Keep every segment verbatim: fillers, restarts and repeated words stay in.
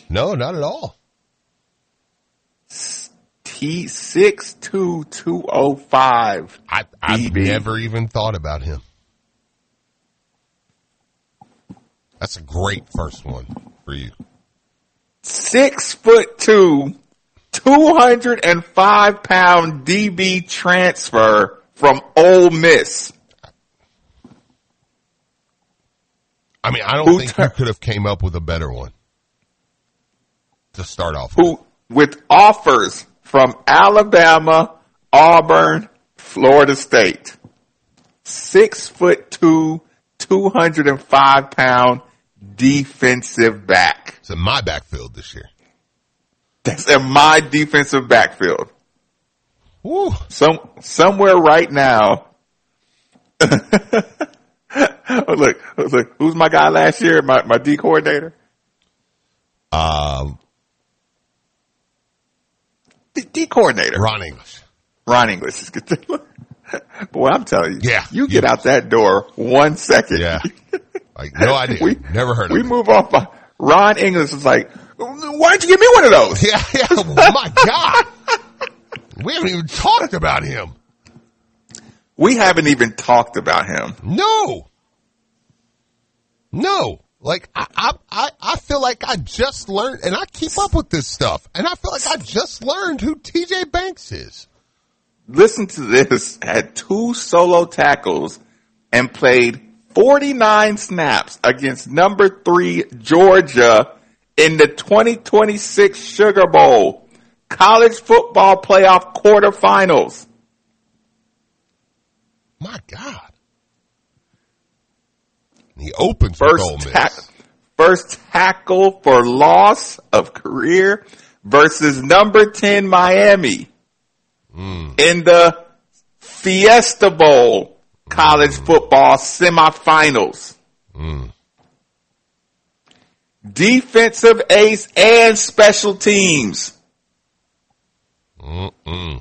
No, not at all. T six two two oh five. I, I've never even thought about him. That's a great first one for you. Six foot two, two hundred five pound D B transfer from Ole Miss. I mean, I don't Who think tur- you could have came up with a better one to start off Who with. with offers from Alabama, Auburn, Florida State. Six foot two, two hundred five pound defensive back. It's in my backfield this year. That's in my defensive backfield. Woo. Some somewhere right now. oh, look, look, who's my guy last year? My my D coordinator. Um, D, D coordinator. Ron English. Ron English is good. Boy, I'm telling you. Yeah. You get out that door one second. Yeah. Like, no idea. we, Never heard of We it. move off. By, Ron English was like, why'd you give me one of those? Yeah, yeah. Oh, my God. We haven't even talked about him. We haven't even talked about him. No. No. Like, I, I, I, I feel like I just learned, and I keep up with this stuff, and I feel like I just learned who T J Banks is. Listen to this. Had two solo tackles and played forty-nine snaps against number three Georgia in the twenty twenty-six Sugar Bowl college football playoff quarterfinals. My God. He opens First with Ole Miss. tack- first tackle for loss of career versus number ten Miami Mm. in the Fiesta Bowl college Mm. football semifinals. Mm. Defensive ace and special teams. Mm-mm.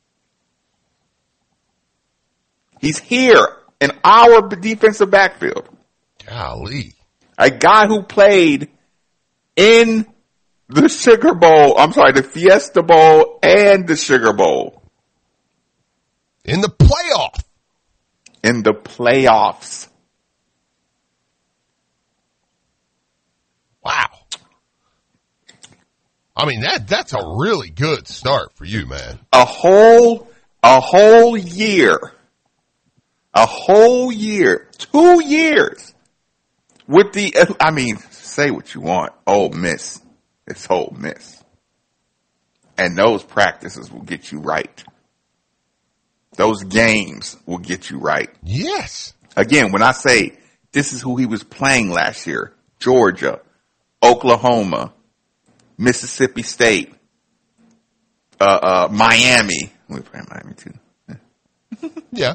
He's here in our defensive backfield. Golly. A guy who played in the Sugar Bowl, I'm sorry, the Fiesta Bowl and the Sugar Bowl. In the playoff. In the playoffs. Wow. I mean, that that's a really good start for you, man. A whole, a whole year. A whole year. Two years. With the, I mean, say what you want. Ole Miss. It's Ole Miss. And those practices will get you right. Those games will get you right. Yes. Again, when I say this is who he was playing last year, Georgia, Oklahoma, Mississippi State, uh, uh, Miami. We play Miami too. Yeah.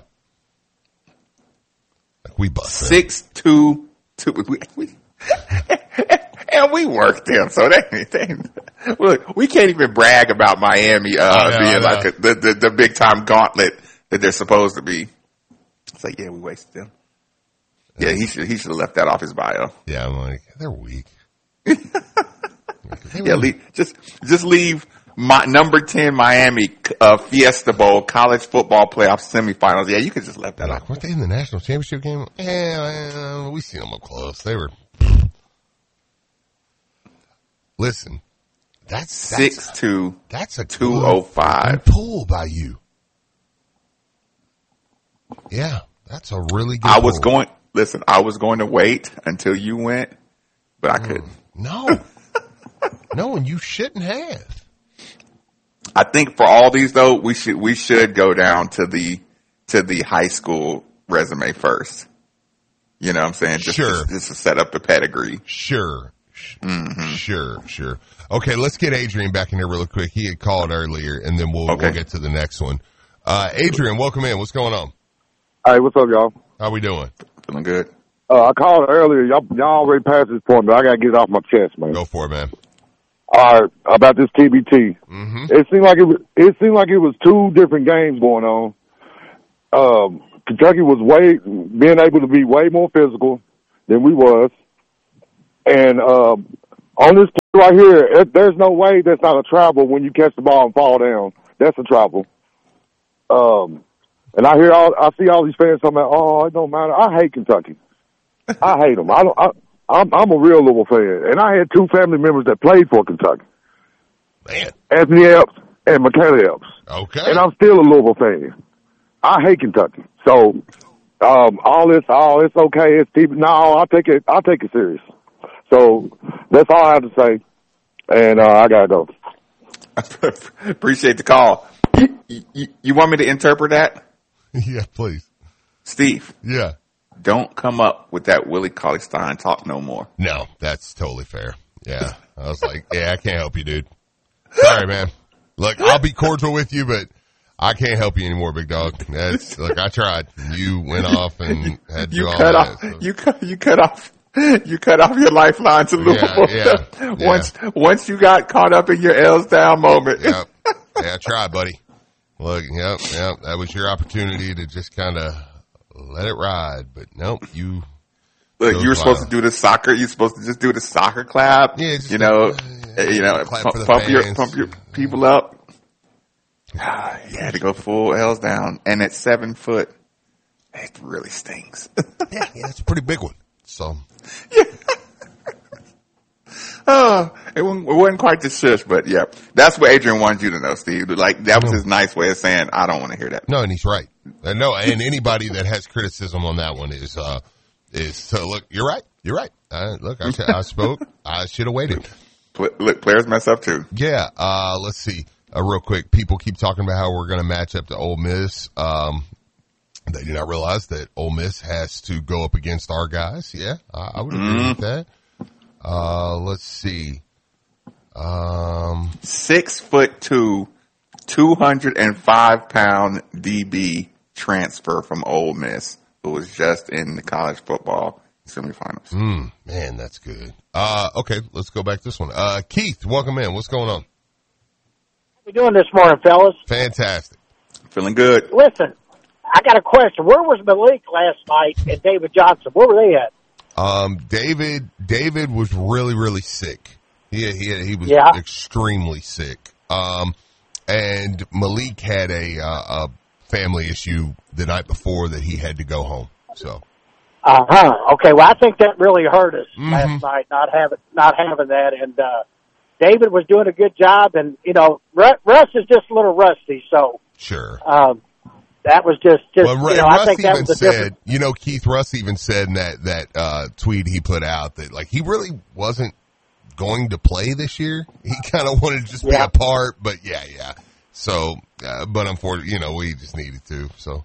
Like we bust Six, two, two. We, we, and we worked them, so they, they look. We can't even brag about Miami uh, I know, being I know. like a, the, the the big time gauntlet that they're supposed to be. It's like, yeah, we wasted them. Yeah, he should he should have left that off his bio. Yeah, I'm like, they're weak. Yeah, leave, just just leave my number ten Miami uh, Fiesta Bowl college football playoff semifinals. Yeah, you could just left that Like, off. weren't they in the national championship game? Yeah, we seen them up close. They were. Listen, that's Six that's, two that's a two oh five. good pull by you. Yeah, that's a really good. I was pull. going. Listen, I was going to wait until you went, but I couldn't. No, no, and you shouldn't have. I think for all these though, we should we should go down to the to the high school resume first. You know what I'm saying? Just, Sure. to, just to set up the pedigree. Sure, mm-hmm. sure, sure. Okay, let's get Adrian back in here really quick. He had called earlier, and then we'll Okay. we'll get to the next one. Uh, Adrian, welcome in. What's going on? Hey, what's up, y'all? How we doing? Feeling good. Uh, I called earlier. Y'all, y'all already passed this point, but I got to get it off my chest, man. Go for it, man. All right, about this T B T. Mm-hmm. It seemed like it was, it seemed like it was two different games going on. Um, Kentucky was way being able to be way more physical than we was, and um, on this right here, it, there's no way that's not a travel when you catch the ball and fall down. That's a travel. Um, and I hear all, I see all these fans talking about, oh, it don't matter. I hate Kentucky. I hate them. I don't. I, I'm, I'm a real Louisville fan, and I had two family members that played for Kentucky. Man, Anthony Epps and Michaela Epps. Okay. And I'm still a Louisville fan. I hate Kentucky. So, um, all this, oh, it's okay. It's people. No, I take it. I take it serious. So that's all I have to say. And uh, I gotta go. Appreciate the call. You, you, you want me to interpret that? Yeah, please. Steve. Yeah. Don't come up with that Willie Cauley-Stein talk no more. No, that's totally fair. Yeah. I was like, yeah, I can't help you, dude. Sorry, man. Look, I'll be cordial with you, but I can't help you anymore, big dog. That's, look, I tried. You went off and had to you do all cut that. Off, So. You cut, you cut off, you cut off your lifeline to Louisville. Yeah, yeah, once, yeah. once you got caught up in your L's down moment. Yep. Yeah, I tried, buddy. Look, yep, yep. That was your opportunity to just kind of let it ride, but nope, you. Look, you were supposed to do the soccer. You're supposed to just do the soccer clap. Yeah, just you know, like, yeah, you know, clap pump, for the pump your fans. pump your people up. You had to go full L's down, and at seven foot, it really stings. yeah, yeah, it's a pretty big one. So. Yeah. Oh, it wasn't, it wasn't quite the shush, but yeah, that's what Adrian wanted you to know, Steve. Like that was his nice way of saying, "I don't want to hear that." No, and he's right. Uh, no, and anybody that has criticism on that one is, uh, is so look. You're right. You're right. Uh, look, I, I spoke. I should have waited. Look, players mess up too. Yeah. Uh, let's see. Uh, real quick, people keep talking about how we're going to match up to Ole Miss. Um, they do not realize that Ole Miss has to go up against our guys. Yeah, I, I would agree mm. with that. Uh, let's see. Um, six foot two, two hundred and five pound D B transfer from Ole Miss, who was just in the college football semifinals. Mm, man, that's good. Uh, okay, let's go back to this one. Uh, Keith, welcome in. What's going on? How you doing this morning, fellas? Fantastic. Feeling good. Listen, I got a question. Where was Malik last night and David Johnson? Where were they at? Um, David, David was really, really sick. He, he, he was yeah. extremely sick. Um, and Malik had a, uh, a family issue the night before that he had to go home. So. Uh huh. Okay. Well, I think that really hurt us mm-hmm. last night, not having, not having that. And, uh, David was doing a good job. And, you know, Russ is just a little rusty. So. Sure. Um, That was just, just well, you know, Russ I think that was a said, different. You know, Keith Russ even said in that, that, uh, tweet he put out that, like, he really wasn't going to play this year. He kind of wanted to just yeah. be a part, but yeah, yeah. So, uh, but unfortunately, you know, we just needed to, so.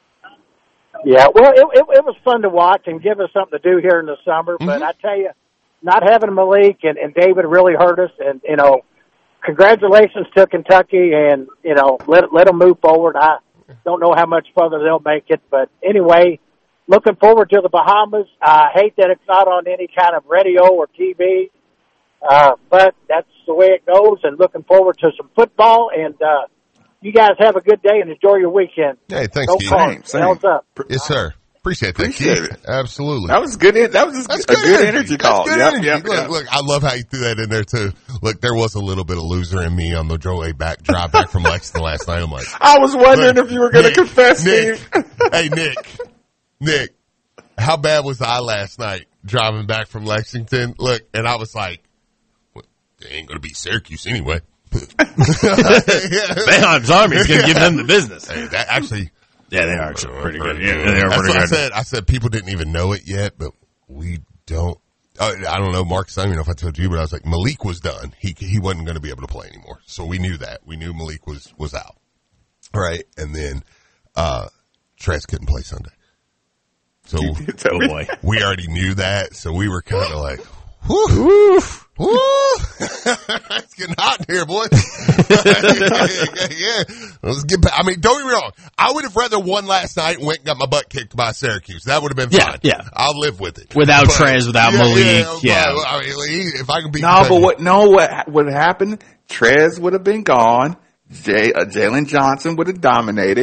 Yeah, well, it, it, it was fun to watch and give us something to do here in the summer, but mm-hmm. I tell you, not having Malik and, and David really hurt us, and, you know, congratulations to Kentucky, and, you know, let, let them move forward. I, Don't know how much further they'll make it, but anyway, looking forward to the Bahamas. I hate that it's not on any kind of radio or T V, uh, but that's the way it goes, and looking forward to some football, and uh, you guys have a good day and enjoy your weekend. Hey, thanks, Go Keith. Cards. Hell's up. Yes, sir. Appreciate that, Appreciate Keith. it. Absolutely. That was good. That was That's a good, good energy. energy call. That's good yep, energy. Yep, look, yep. look, I love how you threw that in there too. Look, there was a little bit of loser in me on the drive back, drive back from Lexington last night. I'm like, I was wondering look, if you were going to confess, Nick, Steve. Hey, Nick, Nick, how bad was I last night driving back from Lexington? Look, and I was like, well, they ain't going to beat Syracuse anyway. Boeheim's Army is going to give them the business. Hey, that actually. Yeah, they are actually pretty good. good. Yeah, they are That's pretty what good. I said. I said people didn't even know it yet, but we don't. Uh, I don't know, Marcus. I don't even know if I told you, but I was like, Malik was done. He he wasn't going to be able to play anymore. So we knew that. We knew Malik was was out. Right, and then uh Trez couldn't play Sunday. So oh boy, we already knew that. So we were kind of like, whoo, whoo. It's getting hot in here, boy. Yeah, let's get back. I mean, don't get me wrong. I would have rather won last night and went and got my butt kicked by Syracuse. That would have been yeah, fine. Yeah, I'll live with it. Without but, Trez, without yeah, Malik, yeah. yeah. But, I mean, if I can beat no, Kentucky, but what? No, what would happen? Trez would have been gone. Jay, uh, Jalen Johnson would have dominated,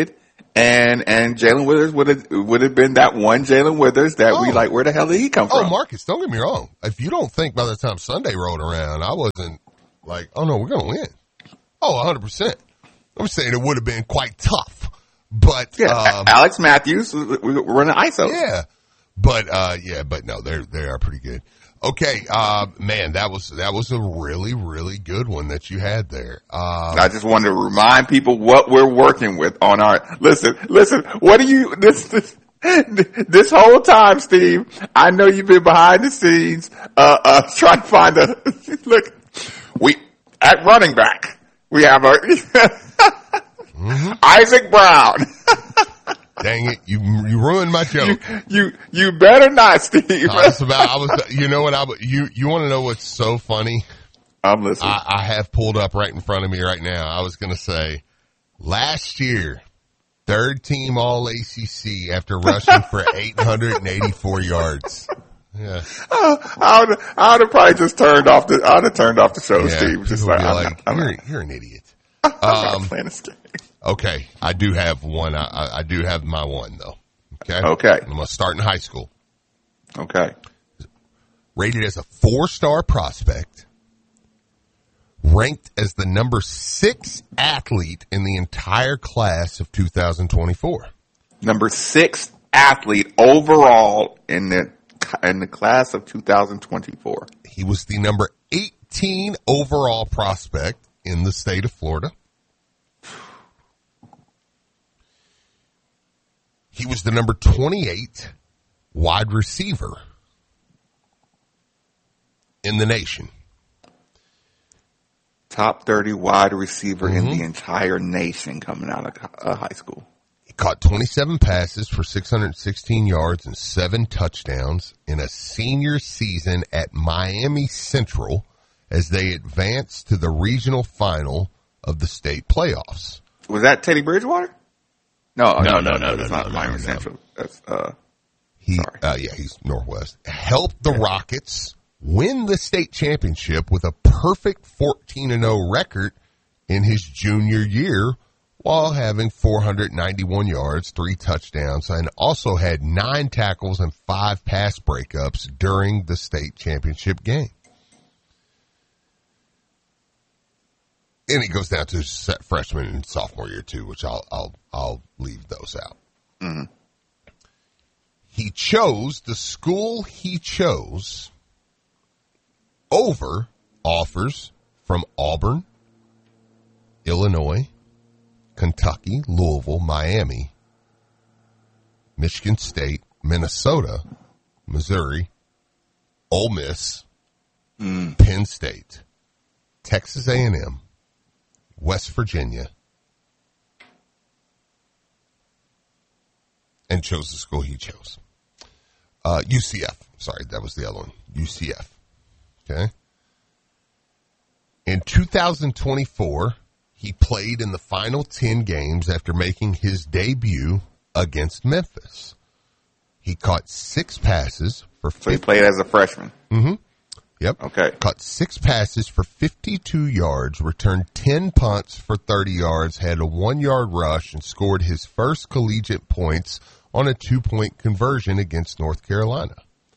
And and Jalen Withers would have would have been that one Jalen Withers that Oh. we like. Where the hell did he come Oh, from? Marcus, don't get me wrong. If you don't think by the time Sunday rolled around, I wasn't like, oh no, we're going to win. Oh, one hundred percent. I'm saying it would have been quite tough. But, Yeah, um, Alex Matthews, we we were running I S O. yeah. But, uh, yeah, but no, they're, they are pretty good. Okay. Uh, man, that was, that was a really, really good one that you had there. Um, I just wanted to remind people what we're working with on our, listen, listen, what do you, this, this, this whole time, Steve, I know you've been behind the scenes, uh, uh, trying to find a, look, we, at running back, we have a, mm-hmm. Isaac Brown. dang it. You, you ruined my joke. You, you, you better not, Steve. I was about, I was, you know what? I, you, you want to know what's so funny? I'm listening. I, I have pulled up right in front of me right now. I was going to say last year, third team all A C C after rushing for eight hundred eighty-four yards. Yeah. Oh, I would, I would have probably just turned off the, I would have turned off the show, yeah. Steve. Just People like, be I'm like, not, I'm you're, not, you're an idiot. I'm not Um, playing this game. Okay. I do have one. I, I, I do have my one though. Okay. Okay. I'm going to start in high school. Okay. Rated as a four-star prospect. Ranked as the number six athlete in the entire class of two thousand twenty-four. Number six athlete overall in the in the class of two thousand twenty-four. He was the number eighteen overall prospect in the state of Florida. He was the number twenty-eight wide receiver in the nation. Top thirty wide receiver Mm-hmm. in the entire nation coming out of uh, high school. He caught twenty-seven passes for six hundred sixteen yards and seven touchdowns in a senior season at Miami Central as they advanced to the regional final of the state playoffs. Was that Teddy Bridgewater? No, no, no, no, no, That's no, not no, Miami no, no. Central. That's uh. He, Sorry. uh, yeah, he's Northwest. Helped the Rockets win the state championship with a perfect fourteen and oh record in his junior year while having four hundred ninety-one yards, three touchdowns, and also had nine tackles and five pass breakups during the state championship game. And it goes down to his freshman and sophomore year too, which I'll, I'll, I'll leave those out. Mm-hmm. He chose the school he chose over offers from Auburn, Illinois, Kentucky, Louisville, Miami, Michigan State, Minnesota, Missouri, Ole Miss, Mm. Penn State, Texas A and M, West Virginia, and chose the school he chose. Uh, U C F. Sorry, that was the other one. U C F. Okay. In two thousand twenty-four, he played in the final ten games after making his debut against Memphis. He caught six passes for So he fifty. played as a freshman. Mm-hmm. Yep. Okay. Caught six passes for fifty-two yards, returned ten punts for thirty yards, had a one-yard rush, and scored his first collegiate points on a two-point conversion against North Carolina.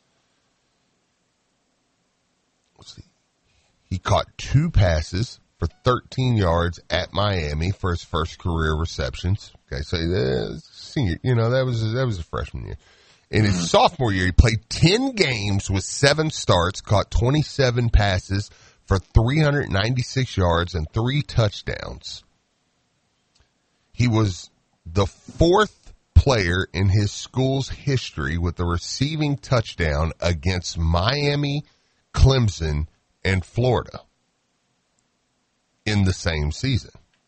Let's see. He caught two passes for thirteen yards at Miami for his first career receptions. Okay, so uh, senior, you know, that was that was a freshman year. In his mm-hmm. sophomore year, he played ten games with seven starts, caught twenty-seven passes for three hundred ninety-six yards and three touchdowns. He was the fourth player in his school's history with a receiving touchdown against Miami, Clemson, and Florida in the same season.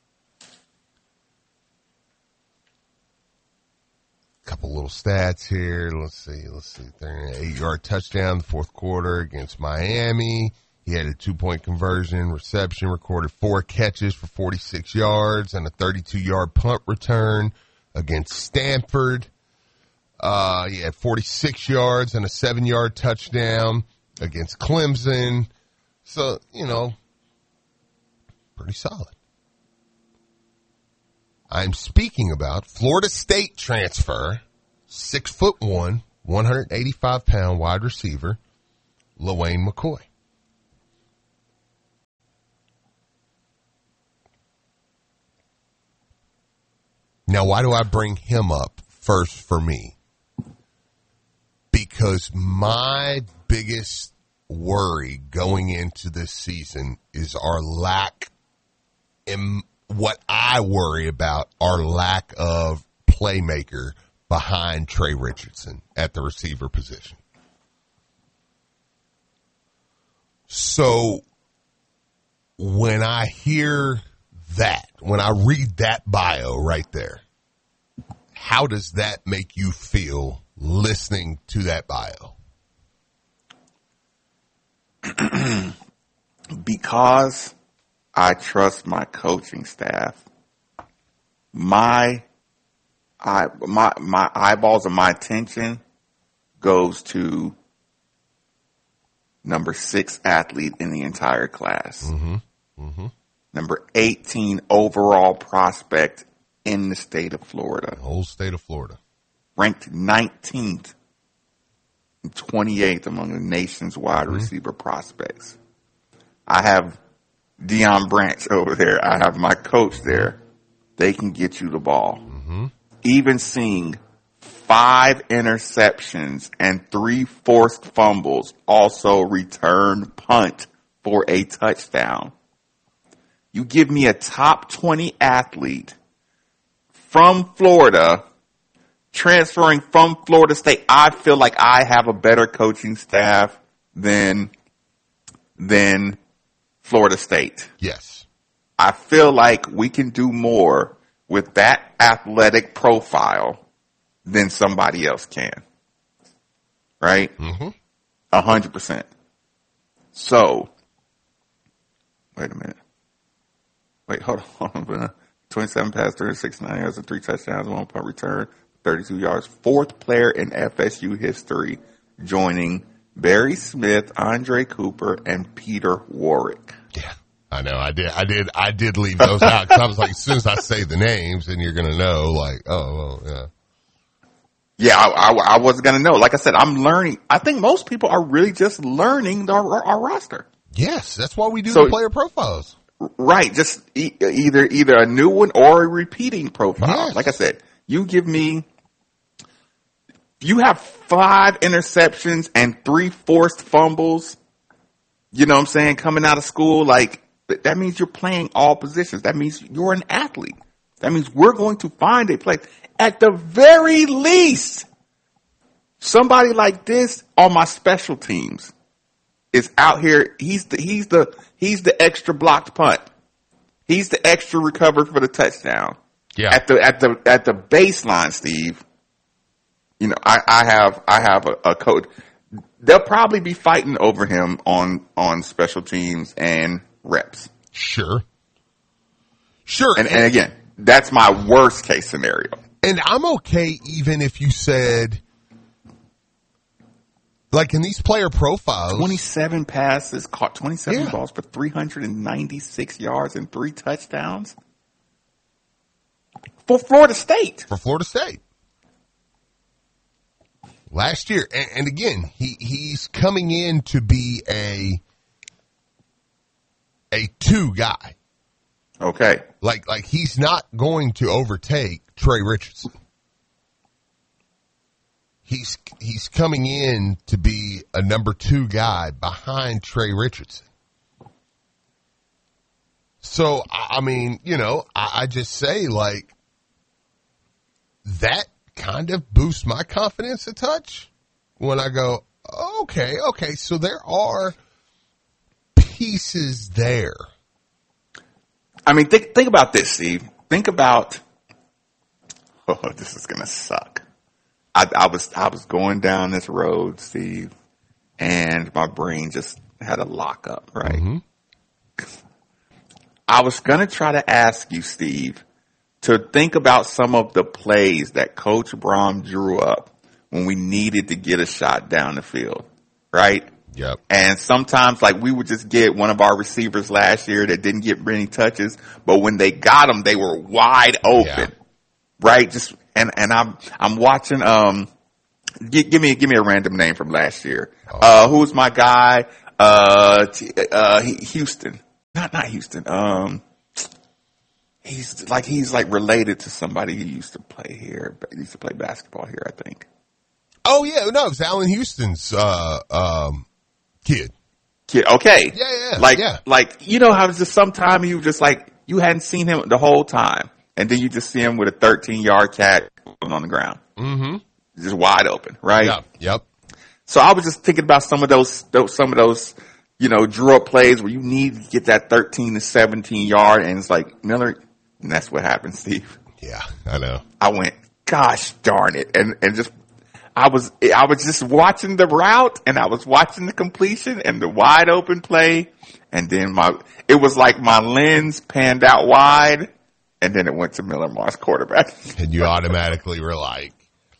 Couple little stats here. Let's see. Let's see. eight-yard touchdown in the fourth quarter against Miami. He had a two-point conversion, reception, recorded four catches for forty-six yards and a thirty-two-yard punt return against Stanford. Uh, he had forty-six yards and a seven-yard touchdown against Clemson. So, you know, pretty solid. I'm speaking about Florida State transfer, six foot one, one hundred eighty-five pound wide receiver, LaWayne McCoy. Now, why do I bring him up first for me? Because my biggest worry going into this season is our lack in what I worry about, our lack of playmaker behind Trey Richardson at the receiver position. So when I hear that, when I read that bio right there, how does that make you feel listening to that bio? Because I trust my coaching staff, my I my my eyeballs and my attention goes to number six athlete in the entire class. Mm-hmm. Mm-hmm. Number eighteen overall prospect in the state of Florida. The whole state of Florida. Ranked nineteenth and twenty-eighth among the nation's wide mm-hmm. receiver prospects. I have Deion Branch over there. I have my coach there. They can get you the ball. Mm-hmm. Even seeing five interceptions and three forced fumbles, also return punt for a touchdown. You give me a top twenty athlete from Florida, transferring from Florida State. I feel like I have a better coaching staff than, than Florida State. Yes. I feel like we can do more with that athletic profile than somebody else can. Right? Mm-hmm. A hundred percent. So, wait a minute. Wait, hold on. Hold on. twenty-seven pass, thirty-six, nine yards, and three touchdowns, one punt return, thirty-two yards. Fourth player in F S U history, joining Barry Smith, Andre Cooper, and Peter Warrick. Yeah, I know. I did. I did. I did leave those out because I was like, as soon as I say the names, and you're gonna know, like, oh, well, yeah. Yeah, I, I, I wasn't gonna know. Like I said, I'm learning. I think most people are really just learning our, our roster. Yes, that's why we do So- the player profiles. Right, just e- either either a new one or a repeating profile. Yes. Like I said, you give me, you have five interceptions and three forced fumbles. You know what I'm saying? Coming out of school, like that means you're playing all positions. That means you're an athlete. That means we're going to find a place. At the very least, somebody like this on my special teams is out here. He's the he's the he's the extra blocked punt. He's the extra recovered for the touchdown. Yeah. At the at the at the baseline, Steve. You know, I, I have I have a, a code. They'll probably be fighting over him on on special teams and reps. Sure. Sure. And and again, that's my worst case scenario. And I'm okay even if you said, like in these player profiles, twenty-seven passes, caught twenty-seven Yeah. balls for three hundred ninety-six yards and three touchdowns for Florida State. for Florida State last year. And, and again, he, he's coming in to be a, a two guy. Okay. Like, like he's not going to overtake Trey Richardson. He's, he's coming in to be a number two guy behind Trey Richardson. So, I I mean, you know, I, I just say like that kind of boosts my confidence a touch when I go, okay, okay. So there are pieces there. I mean, think think about this, Steve. Think about. Oh, this is gonna suck. I, I was I was going down this road, Steve, and my brain just had a lockup. Right. Mm-hmm. I was gonna try to ask you, Steve, to think about some of the plays that Coach Brom drew up when we needed to get a shot down the field. Right. Yep. And sometimes, like, we would just get one of our receivers last year that didn't get many touches, but when they got them, they were wide open, Yeah. right? Just and and I'm I'm watching. Um, give, give me give me a random name from last year. Oh. Uh, who's my guy? Uh, T- uh, Houston, not not Houston. Um, he's like he's like related to somebody who used to play here. He used to play basketball here, I think. Oh yeah, no, it's Allen Houston's uh, um, kid. Kid, okay. Yeah, yeah, Like, yeah. like, you know how it's just sometime you just like, you hadn't seen him the whole time. And then you just see him with a thirteen yard catch on the ground. Mm-hmm. Just wide open, right? Yep. Yep. So I was just thinking about some of those, those, some of those, you know, draw up plays where you need to get that thirteen to seventeen yard. And it's like, Miller, and that's what happened, Steve. Yeah, I know. I went, gosh darn it. And, and just, I was, I was just watching the route and I was watching the completion and the wide open play. And then my, it was like my lens panned out wide and then it went to Miller Moss quarterback. And you automatically were like,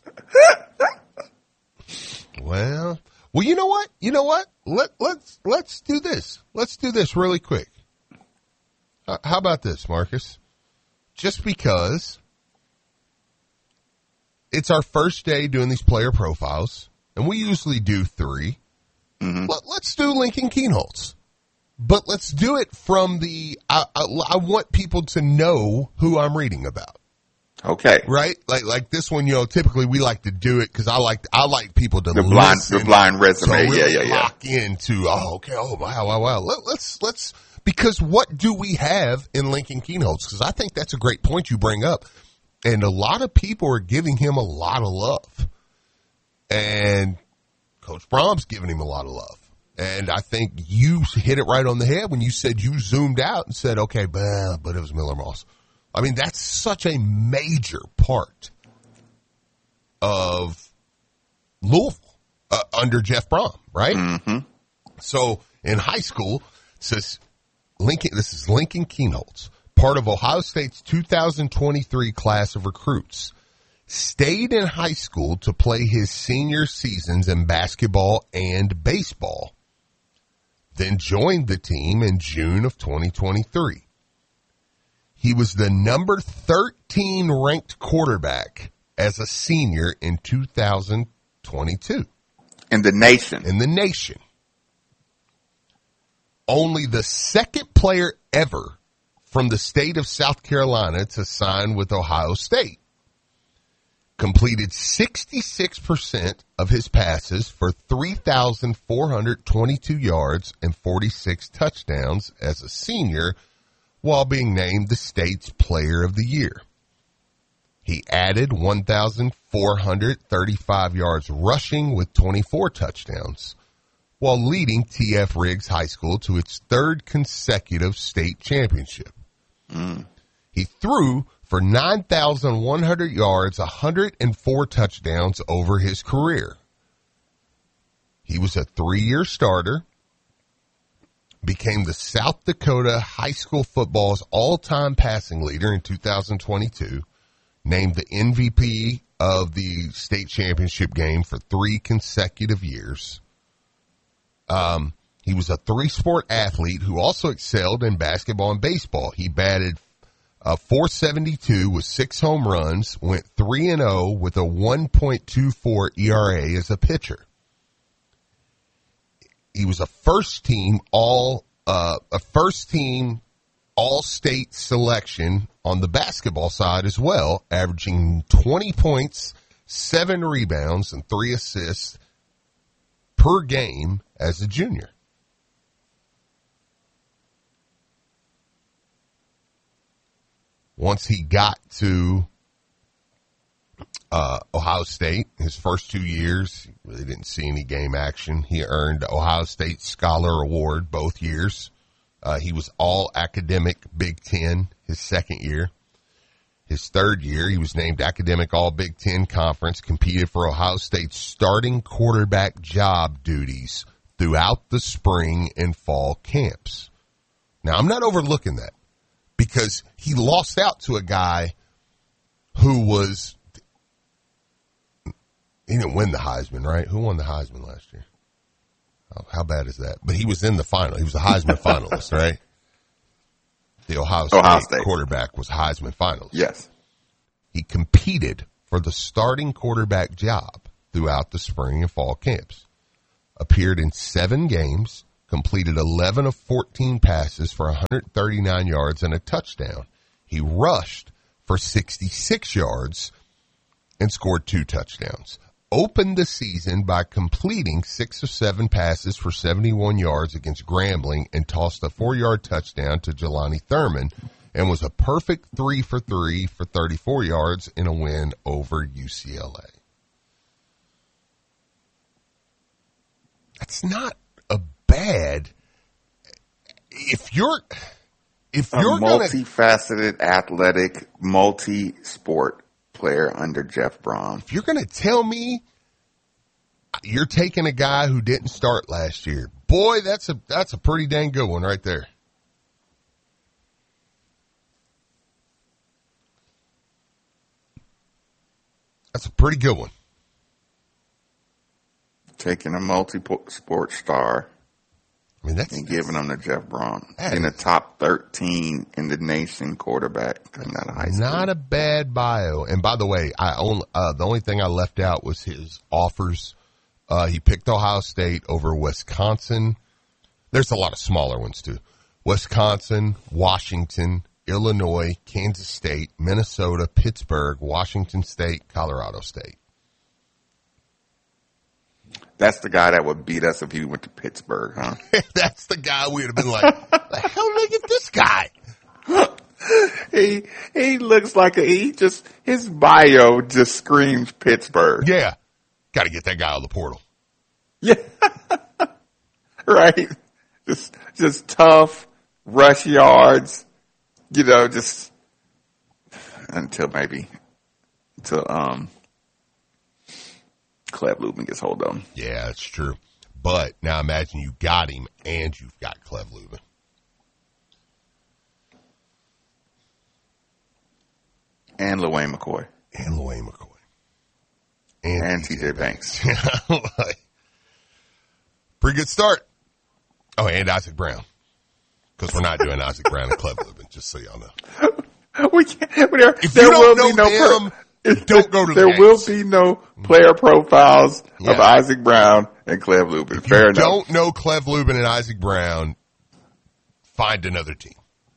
well, well, you know what? You know what? Let, let's, let's do this. Let's do this really quick. Uh, how about this, Marcus? Just because it's our first day doing these player profiles, and we usually do three. Mm-hmm. Let, let's do Lincoln Kienholz, but let's do it from the. I, I, I want people to know who I'm reading about. Okay, right? Like like this one, you know. Typically, we like to do it because I like I like people to the blind listen, the blind resume. so really yeah, yeah, yeah. Lock into. Oh, okay. Oh, wow, wow, wow. Let, let's let's because what do we have in Lincoln Kienholz? Because I think that's a great point you bring up. And a lot of people are giving him a lot of love. And Coach Brom's giving him a lot of love. And I think you hit it right on the head when you said you zoomed out and said, okay, but, but it was Miller Moss. I mean, that's such a major part of Louisville uh, under Jeff Brom, right? Mm-hmm. So in high school, it says Lincoln, this is Lincoln Kienholz, part of Ohio State's two thousand twenty-three class of recruits, stayed in high school to play his senior seasons in basketball and baseball, then joined the team in June of twenty twenty-three. He was the number thirteen ranked quarterback as a senior in two thousand twenty-two. In the nation. In the nation. Only the second player ever from the state of South Carolina to sign with Ohio State. Completed sixty-six percent of his passes for three thousand four hundred twenty-two yards and forty-six touchdowns as a senior while being named the state's player of the year. He added one thousand four hundred thirty-five yards rushing with twenty-four touchdowns, while leading T F Riggs High School to its third consecutive state championship. Mm. He threw for nine thousand one hundred yards, one hundred four touchdowns over his career. He was a three-year starter, became the South Dakota high school football's all-time passing leader in two thousand twenty-two, named the M V P of the state championship game for three consecutive years. Um, he was a three-sport athlete who also excelled in basketball and baseball. He batted uh, four seventy-two with six home runs, went three and oh with a one point two four E R A as a pitcher. He was a first-team all uh, a first-team all-state selection on the basketball side as well, averaging twenty points, seven rebounds, and three assists per game as a junior. Once he got to uh, Ohio State, his first two years, he really didn't see any game action. He earned Ohio State Scholar Award both years. Uh, he was all academic Big Ten his second year. His third year, he was named Academic All Big Ten Conference, competed for Ohio State's starting quarterback job duties throughout the spring and fall camps. Now, I'm not overlooking that because he lost out to a guy who was, he didn't win the Heisman, right? Who won the Heisman last year? Oh, how bad is that? But he was in the final. He was a Heisman finalist, right? The Ohio State, Ohio State quarterback was Heisman finalist. Yes. He competed for the starting quarterback job throughout the spring and fall camps. Appeared in seven games, completed eleven of fourteen passes for one hundred thirty-nine yards and a touchdown. He rushed for sixty-six yards and scored two touchdowns. Opened the season by completing six of seven passes for seventy-one yards against Grambling and tossed a four-yard touchdown to Jelani Thurman and was a perfect three for three for thirty-four yards in a win over U C L A. That's not a bad. If you're, if A you're gonna, multifaceted, athletic, multi-sport player under Jeff Brom. if you're gonna tell me you're taking a guy who didn't start last year, boy, that's a that's a pretty dang good one right there. That's a pretty good one. Taking a multi-sport star I mean, that's and giving him to Jeff Brom. That In the is- top thirteen in the nation quarterback coming out of high school. not a bad bio. And by the way, I only uh, the only thing I left out was his offers. Uh, he picked Ohio State over Wisconsin. There's a lot of smaller ones too. Wisconsin, Washington, Illinois, Kansas State, Minnesota, Pittsburgh, Washington State, Colorado State. That's the guy that would beat us if he went to Pittsburgh, huh? That's the guy we'd have been like, the hell did they get this guy? he he looks like a, he just, his bio just screams Pittsburgh. Yeah. Got to get that guy out of the portal. Yeah. Right. Just, just tough, rush yards, you know, just until maybe, until, um, Cleb Lubin gets hold of him. Yeah, that's true. But now imagine you got him and you've got Cleb Lubin. And LaWayne McCoy. And LaWayne McCoy. And T J Banks. Like, pretty good start. Oh, and Isaac Brown. Because we're not doing Isaac Brown and Cleb Lubin, just so y'all know. We can't, there, If there you will don't be know no them, pro- don't go to the There games. will be no player profiles of Yeah. Isaac Brown and Cleb Lubin. Fair you enough. don't know Cleb Lubin and Isaac Brown, find another team.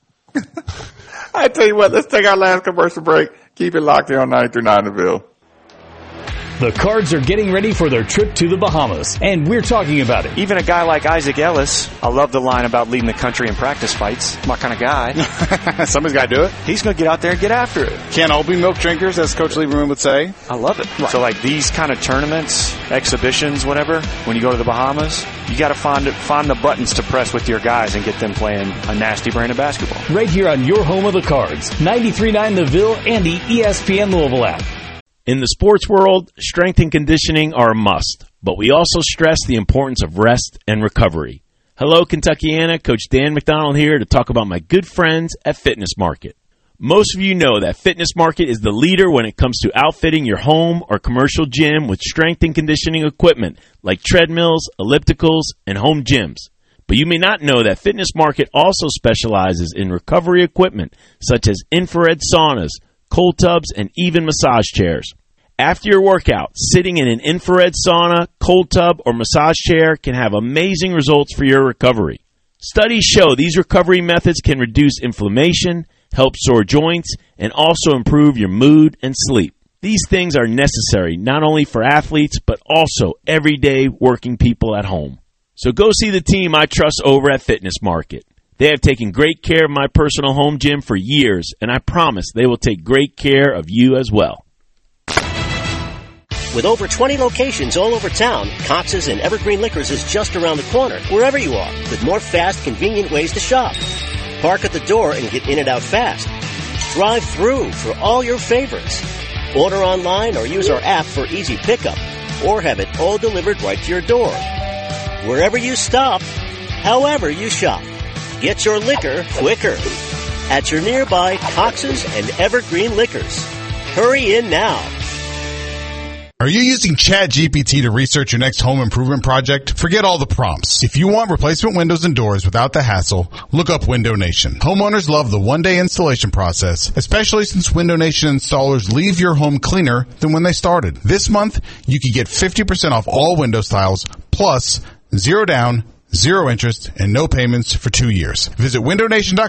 I tell you what, let's take our last commercial break. Keep it locked here on ninety-three point nine The Ville. The Cards are getting ready for their trip to the Bahamas, and we're talking about it. Even a guy like Isaac Ellis, I love the line about leading the country in practice fights. My kind of guy. Somebody's got to do it. He's going to get out there and get after it. Can't all be milk drinkers, as Coach Lieberman would say. I love it. So like these kind of tournaments, exhibitions, whatever, when you go to the Bahamas, you got to find it, find the buttons to press with your guys and get them playing a nasty brand of basketball. Right here on your home of the Cards, ninety-three point nine The Ville and the E S P N Louisville app. In the sports world, strength and conditioning are a must, but we also stress the importance of rest and recovery. Hello, Kentuckiana. Coach Dan McDonald here to talk about my good friends at Fitness Market. Most of you know that Fitness Market is the leader when it comes to outfitting your home or commercial gym with strength and conditioning equipment like treadmills, ellipticals, and home gyms. But you may not know that Fitness Market also specializes in recovery equipment such as infrared saunas, cold tubs, and even massage chairs. After your workout, sitting in an infrared sauna, cold tub, or massage chair can have amazing results for your recovery. Studies show these recovery methods can reduce inflammation, help sore joints, and also improve your mood and sleep. These things are necessary not only for athletes, but also everyday working people at home. So go see the team I trust over at Fitness Market. They have taken great care of my personal home gym for years, and I promise they will take great care of you as well. With over twenty locations all over town, Cox's and Evergreen Liquors is just around the corner, wherever you are, with more fast, convenient ways to shop. Park at the door and get in and out fast. Drive through for all your favorites. Order online or use our app for easy pickup, or have it all delivered right to your door. Wherever you stop, however you shop, get your liquor quicker at your nearby Cox's and Evergreen Liquors. Hurry in now. Are you using ChatGPT to research your next home improvement project? Forget all the prompts. If you want replacement windows and doors without the hassle, look up Window Nation. Homeowners love the one-day installation process, especially since Window Nation installers leave your home cleaner than when they started. This month, you can get fifty percent off all window styles, plus zero down, zero interest, and no payments for two years. Visit window nation dot